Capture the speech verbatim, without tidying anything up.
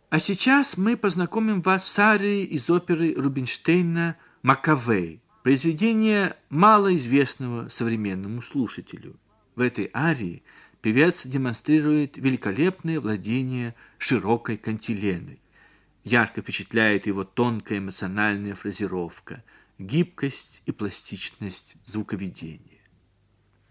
А сейчас мы познакомим вас с арией из оперы Рубинштейна «Макавей», произведение малоизвестного современному слушателю. В этой арии певец демонстрирует великолепное владение широкой кантиленой. Ярко впечатляет его тонкая эмоциональная фразировка, гибкость и пластичность звуковедения.